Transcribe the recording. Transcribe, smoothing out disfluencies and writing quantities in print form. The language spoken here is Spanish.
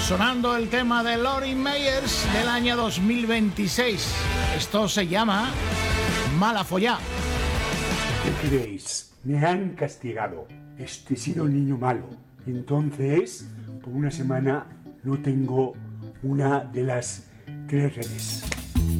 Sonando el tema de Lorin Meyers del año 2026. Esto se llama Mala Follá. ¿Qué creéis? Me han castigado. He sido un niño malo. Entonces, por una semana no tengo una de las 3 redes.